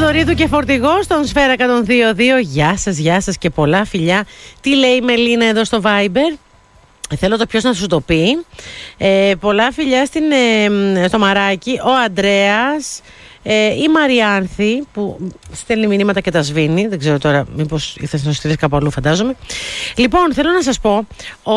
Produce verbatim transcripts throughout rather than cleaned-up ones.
Θοδωρίδου και Φορτηγό στον Σφαίρα εκατόν δύο κόμμα δύο. Γεια σας, γεια σας και πολλά φιλιά. Τι λέει η Μελίνα εδώ στο Viber? Θέλω το ποιος να σου το πει. ε, Πολλά φιλιά στην, ε, στο Μαράκι. Ο Ανδρέας, ε, η Μαριάνθη που στέλνει μηνύματα και τα σβήνει. Δεν ξέρω τώρα μήπως ήθελες να το στείλεις κάπου αλλού, φαντάζομαι. Λοιπόν, θέλω να σας πω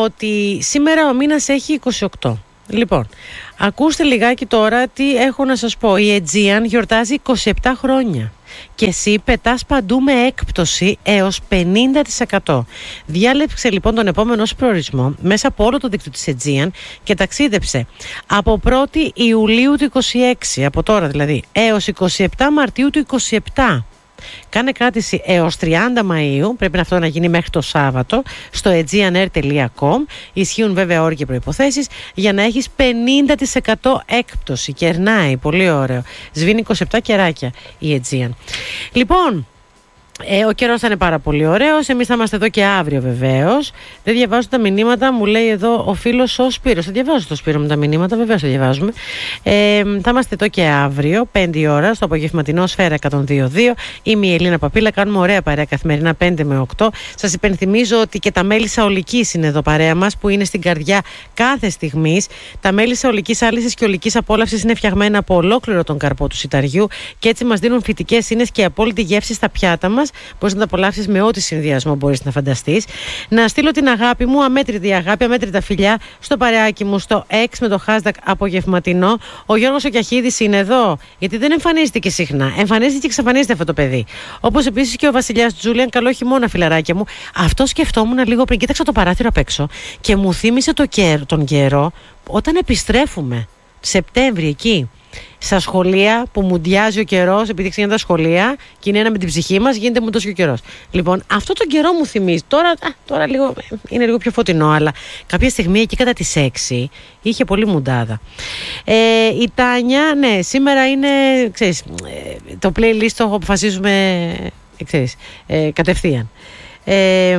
ότι σήμερα ο μήνας έχει είκοσι οκτώ. Λοιπόν, ακούστε λιγάκι τώρα τι έχω να σας πω. Η Aegean γιορτάζει είκοσι επτά χρόνια και εσύ πετάς παντού με έκπτωση έως πενήντα τοις εκατό. Διάλεξε λοιπόν τον επόμενο σου προορισμό μέσα από όλο το δίκτυο της Aegean και ταξίδεψε από πρώτη Ιουλίου του είκοσι έξι, από τώρα δηλαδή, έως είκοσι επτά Μαρτίου του είκοσι επτά. Κάνε κράτηση έως τριάντα Μαΐου, πρέπει αυτό να γίνει μέχρι το Σάββατο, στο aegeanair τελεία com. Ισχύουν βέβαια όροι και προϋποθέσεις για να έχεις πενήντα τοις εκατό έκπτωση. Κερνάει, πολύ ωραίο. Σβήνει είκοσι επτά κεράκια η Aegean. Λοιπόν, Ε, ο καιρός θα είναι πάρα πολύ ωραίος. Εμείς θα είμαστε εδώ και αύριο βεβαίως. Δεν διαβάζω τα μηνύματα, μου λέει εδώ ο φίλος ο Σπύρος. Θα διαβάζω το Σπύρο με τα μηνύματα, βεβαίως θα διαβάζουμε. Ε, θα είμαστε εδώ και αύριο, πέντε η ώρα, στο απογευματινό Σφαίρα εκατόν δύο κόμμα δύο. Είμαι η Ελίνα Παπίλα, κάνουμε ωραία παρέα καθημερινά πέντε με οκτώ. Σας υπενθυμίζω ότι και τα Μέλισσα Ολικής είναι εδώ παρέα μας, που είναι στην καρδιά κάθε στιγμής. Τα Μέλισσα Ολικής Άλυσης και Ολικής Απόλαυσης είναι φτιαγμένα από ολόκληρο τον καρπό του σιταριού και έτσι μας δίνουν φυτικές ίνες και απόλυτη γεύση στα πιάτα μας. Μπορείς να τα απολαύσεις με ό,τι συνδυασμό μπορείς να φανταστείς. Να στείλω την αγάπη μου, αμέτρητη αγάπη, αμέτρητα φιλιά, στο παρεάκι μου, στο X με το hashtag απογευματινό. Ο Γιώργος ο Κιαχίδης είναι εδώ, γιατί δεν εμφανίζεται και συχνά. Εμφανίζεται και εξαφανίζεται αυτό το παιδί. Όπως επίσης και ο Βασιλιάς Τζούλιαν. Καλό χειμώνα, φιλαράκια μου. Αυτό σκεφτόμουν λίγο πριν. Κοίταξα το παράθυρο απ' έξω και μου θύμισε το καιρ, τον καιρό όταν επιστρέφουμε. Σεπτέμβρη εκεί. Στα σχολεία που μουντιάζει ο καιρός, επειδή ξεκινάνε τα σχολεία και είναι ένα με την ψυχή μας, γίνεται μουντός και ο καιρός. Λοιπόν, αυτό τον καιρό μου θυμίζει. Τώρα, α, τώρα λίγο, είναι λίγο πιο φωτεινό, αλλά κάποια στιγμή εκεί κατά τις έξι είχε πολύ μουντάδα. Ε, η Τάνια, ναι, σήμερα είναι, ξέρεις, το playlist το αποφασίζουμε, ξέρεις, ε, κατευθείαν. Ε,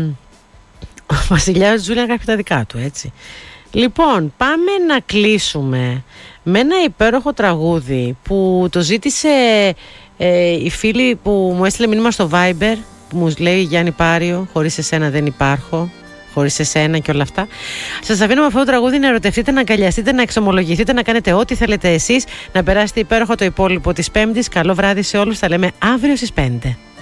ο Βασιλιάς Τζούλιαν γράφει τα δικά του, έτσι. Λοιπόν, πάμε να κλείσουμε με ένα υπέροχο τραγούδι που το ζήτησε ε, η φίλη που μου έστειλε μήνυμα στο Viber, που μου λέει Γιάννη Πάριο, χωρίς εσένα δεν υπάρχω, χωρίς εσένα και όλα αυτά. Σας αφήνω με αυτό το τραγούδι να ερωτευτείτε, να αγκαλιαστείτε, να εξομολογηθείτε, να κάνετε ό,τι θέλετε εσείς, να περάσετε υπέροχο το υπόλοιπο της Πέμπτης. Καλό βράδυ σε όλους, τα λέμε αύριο στις πέντε.